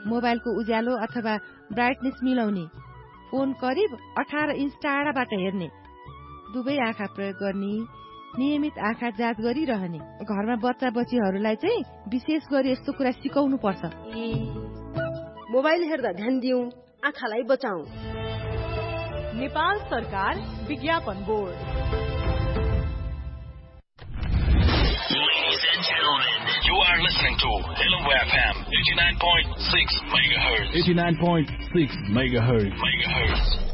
मोबाइलको उज्यालो अथवा ब्राइटनेस मिलाउने, फोन करिब 18 इन्च टाढाबाट हेर्ने, दुवै आँखा प्रयोग गर्ने, नियमित आँखा जाँच गरिरहने। घरमा बच्चा बच्चीहरूलाई चाहिँ विशेष गरी यस्तो कुरा सिकाउनु पर्छ। मोबाइल हेर्दा ध्यान दिउँ, आँखालाई बचाऊ। नेपाल सरकार विज्ञापन board. Ladies and gentlemen, you are listening to Hello FM 89.6 megahertz. 89.6 megahertz.